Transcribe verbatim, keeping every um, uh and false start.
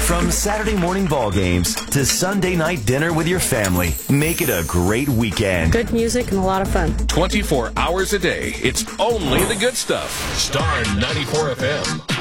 From Saturday morning ball games to Sunday night dinner with your family, make it a great weekend. Good music and a lot of fun. twenty-four hours a day. It's only the good stuff. Star ninety-four F M.